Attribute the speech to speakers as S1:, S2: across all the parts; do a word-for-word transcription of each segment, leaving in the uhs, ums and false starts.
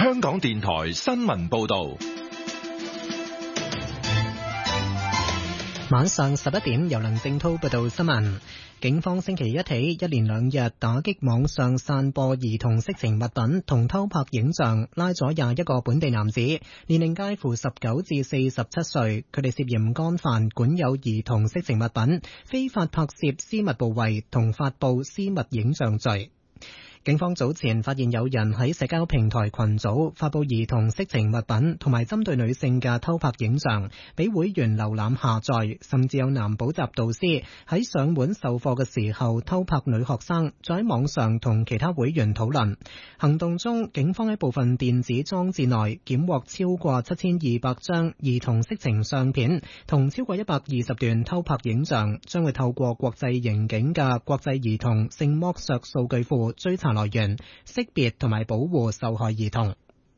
S1: 香港電台新聞報道。
S2: 晚上十一點，由梁正濤報道新聞。警方星期一起一連兩日打擊網上散播兒童色情物品同偷拍影像，拉咗廿一個本地男子，年齡介乎十九至四十七歲，佢哋涉嫌干犯管有兒童色情物品、非法拍攝私密部位同發布私密影像罪。警方早前發現有人喺社交平台群組發布兒童色情物品同埋針對女性嘅偷拍影像，俾會員瀏覽下載，甚至有男補習導師喺上門授課嘅時候偷拍女學生，再喺網上同其他會員討論。行動中，警方喺部分電子裝置內檢獲超過七千二百張兒童色情相片同超過一百二十段偷拍影像，將會透過國際刑警嘅國際兒童性剝削數據庫追查來源，識別同埋保護受害兒童。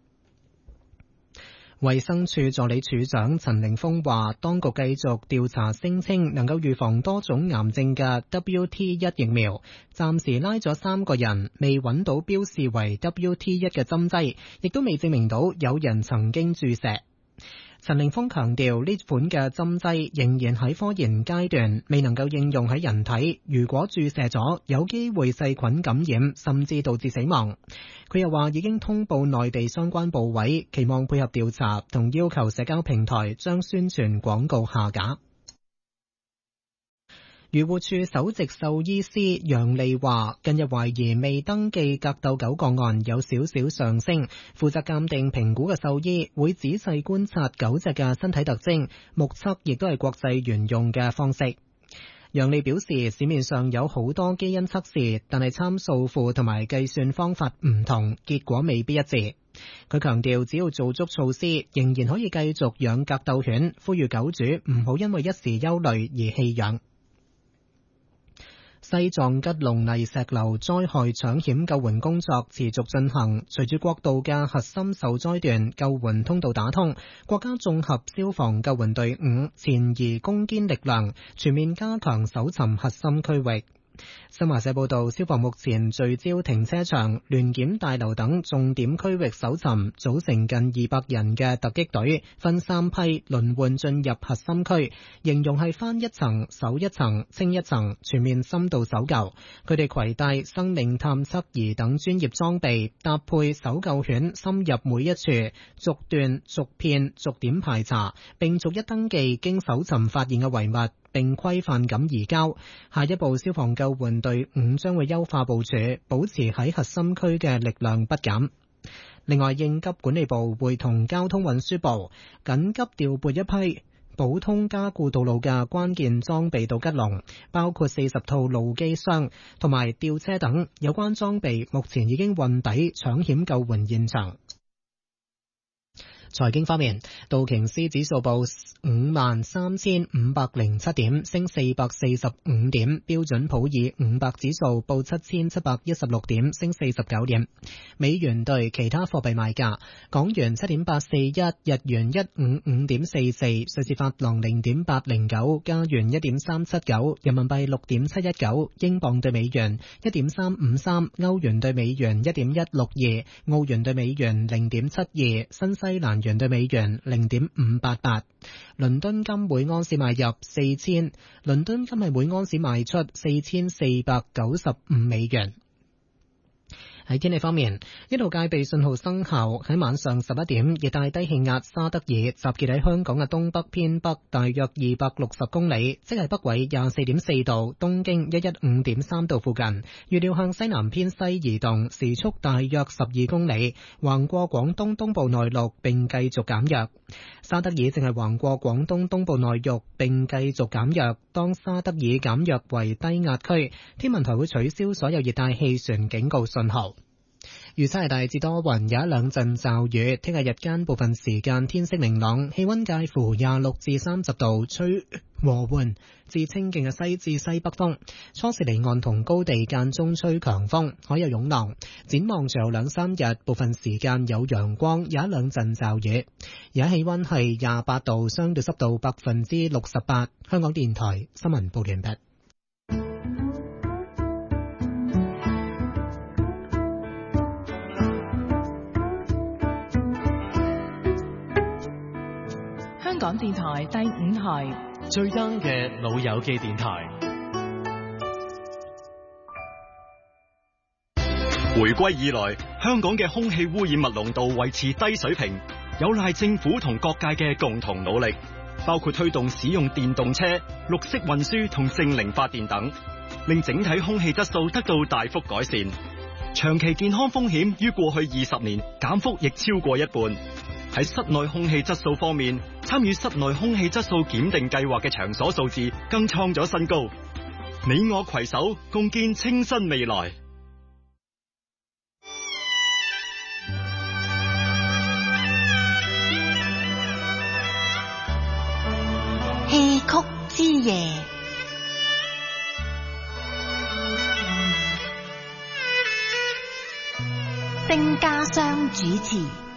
S2: 衛生署助理署長陳凌峰話，當局繼續調查聲稱能夠預防多種癌症嘅 W T 一 疫苗，暫時拉咗三個人，未揾到標示為 W T 一 嘅針劑，亦都未證明到有人曾經注射。陳凌峰強調，呢款嘅針劑仍然喺科研階段，未能夠應用喺人體。如果注射咗，有機會細菌感染，甚至導致死亡。佢又話已經通報內地相關部委，期望配合調查，同要求社交平台將宣傳廣告下架。漁護署首席獸醫師楊利話，近日懷疑未登記格鬥狗個案有少少上升，負責鑑定評估嘅獸醫會仔細觀察狗隻嘅身體特徵，目測亦都係國際沿用嘅方式。楊利表示，市面上有好多基因測試，但係參數庫同埋計算方法唔同，結果未必一致。佢強調，只要做足措施，仍然可以繼續養格鬥犬，呼籲狗主唔好因為一時憂慮而棄養。西藏吉隆泥石流災害搶險救援工作持續進行，隨住國道嘅核心受災段救援通道打通，國家綜合消防救援隊伍前移攻堅力量，全面加強搜尋核心區域。新華社報道，消防目前聚焦停車場、聯檢大樓等重點區域搜尋，組成近二百人嘅突擊隊，分三批輪換進入核心區，形容係翻一層、搜一層、清一層，全面深度搜救。佢哋攜帶生命探測儀等專業裝備，搭配搜救犬，深入每一處，逐段、逐片、逐點排查，並逐一登記經搜尋發現嘅遺物，並規範咁移交。下一步，消防救援隊伍將會優化部署，保持喺核心區嘅力量不減。另外，應急管理部會同交通運輸部緊急調撥一批普通加固道路嘅關鍵裝備到吉隆，包括四十套路機箱同埋吊車等。有關裝備目前已經運抵搶險救援現場。財經方面，道瓊斯指數報五萬三千五百零七點，升四百四十五點；標準普爾五百指數報七千七百一十六點，升四十九點。美元對其他貨幣賣價：港元七點八四一，日元一五五點四四，瑞士法郎零點八零九，加元一點三七九，人民幣六點七一九，英鎊對美元一點三五三，歐元對美元一點一六二，澳元對美元零點七二，新西蘭元對美元零點五八八。倫敦金每盎司買入四千，倫敦金係每盎司賣出四千四百九十五美元。喺天氣方面，一號戒備信號生效。喺晚上十一點，熱帶低氣壓沙德爾集結喺香港嘅東北偏北大約二百六十公里，即係北緯廿四點四度、東經一一五點三度附近。預料向西南偏西移動，時速大約十二公里，橫過廣東東部內陸並繼續減弱。沙德爾正係橫過廣東東部內陸並繼續減弱。當沙德爾減弱為低壓區，天文台會取消所有熱帶氣旋警告信號。預測係大致多雲，有一兩陣驟雨。聽日日間部分時間天色明朗，氣溫介乎廿六至三十度，吹和緩至清勁嘅西至西北風。初時離岸同高地間中吹強風，海有湧浪。展望隨後兩三日，部分時間有陽光，有一兩陣驟雨。而家氣溫係廿八度，相對濕度百分之六十八。香港電台新聞報完畢。
S3: 香港電台第五台
S4: 最 young 嘅老友記電台。
S5: 回歸以來，香港嘅空氣污染物濃度維持低水平，有賴政府同各界嘅共同努力，包括推動使用電動車、綠色運輸同淨零發電等，令整體空氣質素得到大幅改善。長期健康風險於過去二十年減幅亦超過一半。喺室內空氣質素方面，參與室內空氣質素檢定計劃嘅場所數字更創咗新高。你我攜手共建清新未來。
S6: 戲曲之夜，丁家湘主持。